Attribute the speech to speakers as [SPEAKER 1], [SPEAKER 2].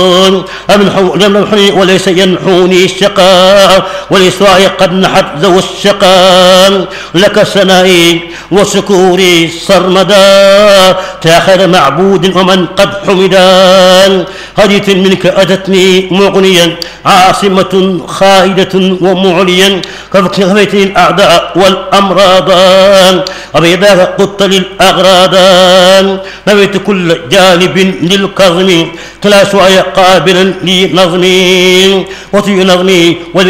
[SPEAKER 1] لم ينحني وليس ينحوني الشقاء، ولإسواء قد نحت ذو الشقاء. لك ثنائي وشكوري سرمدا، تاخر معبود ومن قد حمدا. هديت منك أتتني مغنيا، عاصمة خائدة ومعليا، كفيت الأعداء والأمراض، أبيضاك قدت للأغراض. نويت كل جانب للكظم، كلا سواي قابلا لنظمي وطي نظمي